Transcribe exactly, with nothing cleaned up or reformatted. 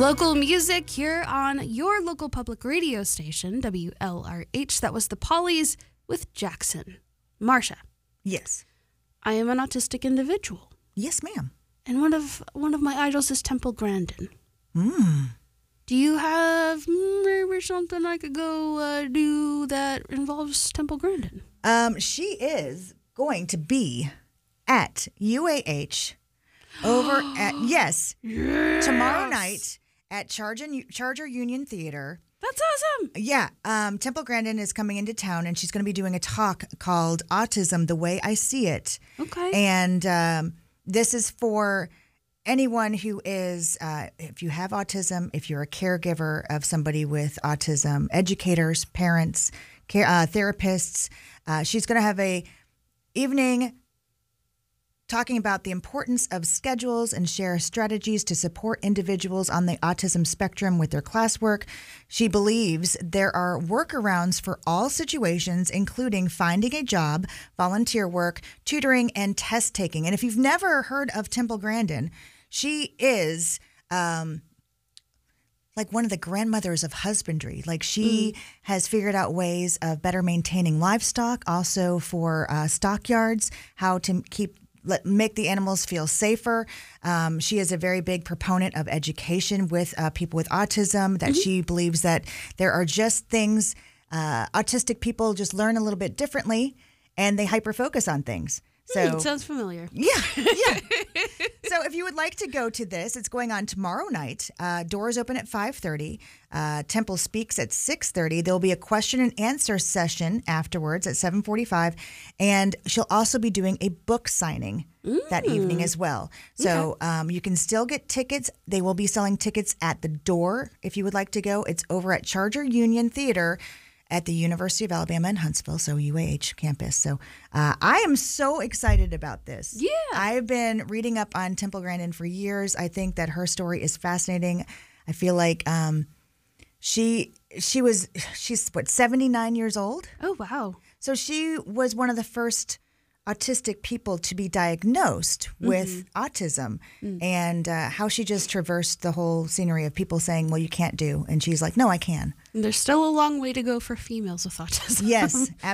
Local music here on your local public radio station, W L R H. That was the Pollies with Jackson. Marsha. Yes. I am an autistic individual. Yes, ma'am. And one of one of my idols is Temple Grandin. Mm. Do you have maybe something I could go uh, do that involves Temple Grandin? Um, she is going to be at U A H over at, yes, Yes. tomorrow night at Charger, Charger Union Theater. That's awesome. Yeah, um, Temple Grandin is coming into town, and she's going to be doing a talk called Autism, the Way I See It. Okay. And um, this is for anyone who is, uh, if you have autism, if you're a caregiver of somebody with autism, educators, parents, care, uh, therapists. Uh, she's going to have a evening talking about the importance of schedules and share strategies to support individuals on the autism spectrum with their classwork. She believes there are workarounds for all situations, including finding a job, volunteer work, tutoring, and test taking. And if you've never heard of Temple Grandin, she is um, like one of the grandmothers of husbandry. Like she mm. has figured out ways of better maintaining livestock, also for uh, stockyards, how to keep Let, make the animals feel safer. Um, she is a very big proponent of education with uh, people with autism, that mm-hmm. she believes that there are just things, uh, autistic people just learn a little bit differently, and they hyper-focus on things. So mm, sounds familiar. Yeah, yeah. So if you would like to go to this, it's going on tomorrow night. Uh, doors open at five thirty. Uh, Temple speaks at six thirty. There will be a question and answer session afterwards at seven forty-five. And she'll also be doing a book signing mm. that evening as well. So okay. um, you can still get tickets. They will be selling tickets at the door if you would like to go. It's over at Charger Union Theater at the University of Alabama in Huntsville, so U A H campus. So uh, I am so excited about this. Yeah. I've been reading up on Temple Grandin for years. I think that her story is fascinating. I feel like um, she she was, she's what, seventy-nine years old? Oh, wow. So she was one of the first autistic people to be diagnosed with mm-hmm. autism mm. and uh, how she just traversed the whole scenery of people saying, well, you can't do. And she's like, no, I can. And there's still a long way to go for females with autism. Yes, absolutely.